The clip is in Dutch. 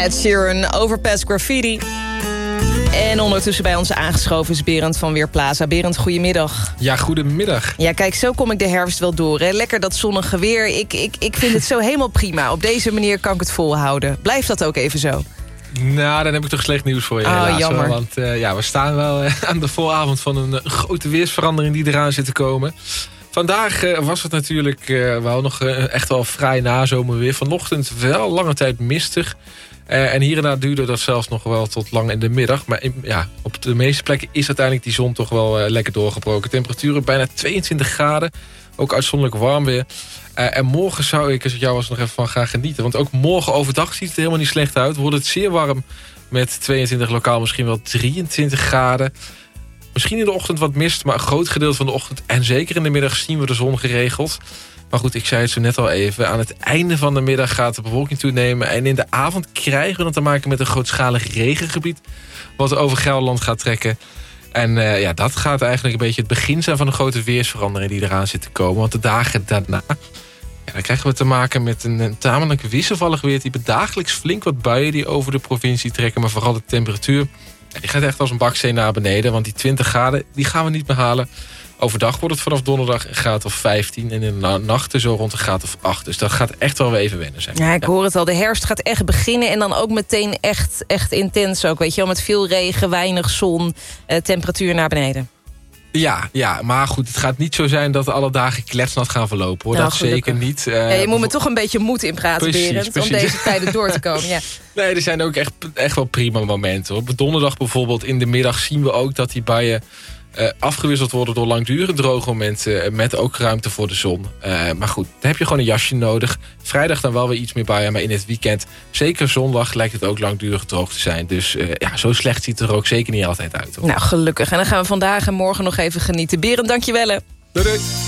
Ed Sheeran, Overpass Graffiti. En ondertussen bij ons aangeschoven is Berend van Weerplaza. Berend, goedemiddag. Ja, goedemiddag. Ja, kijk, zo kom ik de herfst wel door. Hè. Lekker dat zonnige weer. Ik vind het zo helemaal prima. Op deze manier kan ik het volhouden. Blijft dat ook even zo? Nou, dan heb ik toch slecht nieuws voor je. Oh, jammer. Hoor, want we staan wel aan de vooravond van een grote weersverandering die eraan zit te komen. Vandaag was het natuurlijk wel nog echt wel vrij nazomerweer. Vanochtend wel lange tijd mistig. En hier en daar duurde dat zelfs nog wel tot lang in de middag. Maar op de meeste plekken is uiteindelijk die zon toch wel lekker doorgebroken. Temperaturen bijna 22 graden. Ook uitzonderlijk warm weer. En morgen zou ik, als ik jou was, nog even van gaan genieten. Want ook morgen overdag ziet het helemaal niet slecht uit. Wordt het zeer warm met 22, lokaal misschien wel 23 graden. Misschien in de ochtend wat mist, maar een groot gedeelte van de ochtend en zeker in de middag zien we de zon geregeld. Maar goed, ik zei het zo net al even. Aan het einde van de middag gaat de bewolking toenemen. En in de avond krijgen we dan te maken met een grootschalig regengebied wat over Gelderland gaat trekken. En dat gaat eigenlijk een beetje het begin zijn van een grote weersverandering die eraan zit te komen. Want de dagen daarna, dan krijgen we te maken met een tamelijk wisselvallig weertype. Dagelijks flink wat buien die over de provincie trekken. Maar vooral de temperatuur, die gaat echt als een baksteen naar beneden. Want die 20 graden, die gaan we niet meer halen. Overdag wordt het vanaf donderdag een graad of 15. En in de nachten zo rond een graad of 8. Dus dat gaat echt wel weer even wennen zijn. Ja, ik hoor het al. De herfst gaat echt beginnen. En dan ook meteen echt intens ook. Weet je wel, met veel regen, weinig zon, temperatuur naar beneden. Ja, maar goed, het gaat niet zo zijn dat alle dagen kletsnat gaan verlopen, hoor. Nou, dat gelukkig. Zeker niet. Je moet me toch een beetje moed inpraten, Berend, om deze tijden door te komen. Ja. Nee, er zijn ook echt wel prima momenten, hoor. Op donderdag bijvoorbeeld in de middag zien we ook dat die buien afgewisseld worden door langdurige droge momenten met ook ruimte voor de zon. Maar goed, dan heb je gewoon een jasje nodig. Vrijdag dan wel weer iets meer buien, maar in het weekend, zeker zondag, lijkt het ook langdurig droog te zijn. Dus zo slecht ziet het er ook zeker niet altijd uit, hoor. Nou, gelukkig. En dan gaan we vandaag en morgen nog even genieten. Berend, dank je wel. Doei.